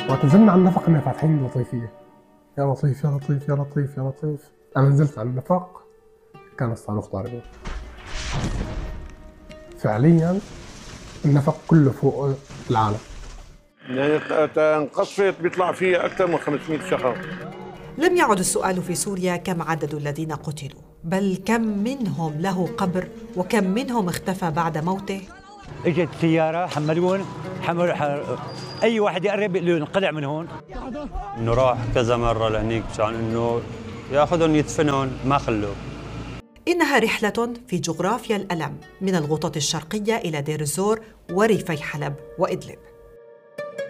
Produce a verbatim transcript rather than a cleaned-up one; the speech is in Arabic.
وقت نزلنا على النفق كنا فاتحين لطيفية، يا لطيف يا لطيف يا لطيف يا لطيف. أنا نزلت على النفق كان الصاروخ ضاربه. فعليا النفق كله فوق العالم. انقصفت بيطلع فيها أكثر من خمسمئة شخص. لم يعد السؤال في سوريا كم عدد الذين قتلوا، بل كم منهم له قبر وكم منهم اختفى بعد موته. اجت سيارة حملون حمل حر... أي واحد يقرب يقول له انقلع من هون. إنه راح كذا مرة لهنيك مشان إنه ياخذهم يدفنهم ما خلوه. إنها رحلة في جغرافيا الألم من الغوطة الشرقية إلى دير الزور وريفي حلب وإدلب.